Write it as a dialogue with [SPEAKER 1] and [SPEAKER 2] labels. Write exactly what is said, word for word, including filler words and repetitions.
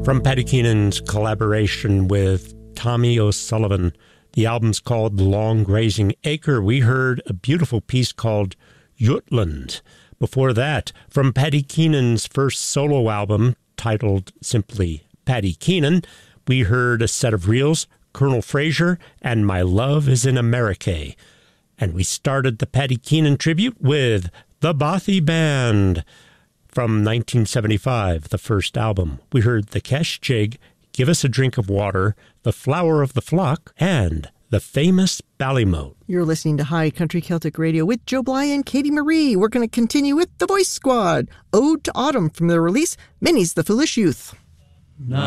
[SPEAKER 1] From Paddy Keenan's collaboration with Tommy O'Sullivan, the album's called The Long Grazing Acre. We heard a beautiful piece called Jutland. Before that, from Paddy Keenan's first solo album, titled simply Paddy Keenan, we heard a set of reels, Colonel Fraser and My Love is in America. And we started the Paddy Keenan tribute with the Bothy Band. From nineteen seventy-five, the first album, we heard the Kesh Jig, Give Us a Drink of Water, The Flower of the Flock, and the famous Ballymote.
[SPEAKER 2] You're listening to High Country Celtic Radio with Joe Bly and Katie Marie. We're going to continue with the Voice Squad, Ode to Autumn from their release, Minnie's the Foolish Youth.